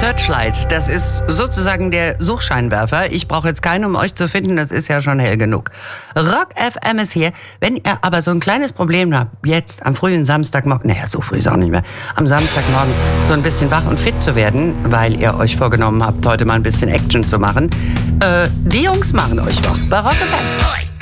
Searchlight, das ist sozusagen der Suchscheinwerfer. Ich brauche jetzt keinen, um euch zu finden, das ist ja schon hell genug. Rock FM ist hier. Wenn ihr aber so ein kleines Problem habt, jetzt am frühen Samstagmorgen, naja, so früh ist auch nicht mehr, am Samstagmorgen so ein bisschen wach und fit zu werden, weil ihr euch vorgenommen habt, heute mal ein bisschen Action zu machen, die Jungs machen euch wach bei Rock FM.